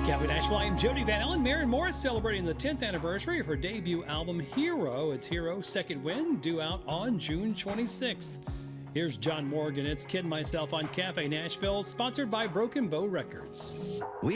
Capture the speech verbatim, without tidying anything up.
Cafe Nashville, I'm Jody Van Ellen. Maren Morris celebrating the tenth anniversary of her debut album, Hero. It's Hero's second win, due out on June twenty-sixth. Here's John Morgan. It's Kid Myself on Cafe Nashville, sponsored by Broken Bow Records. We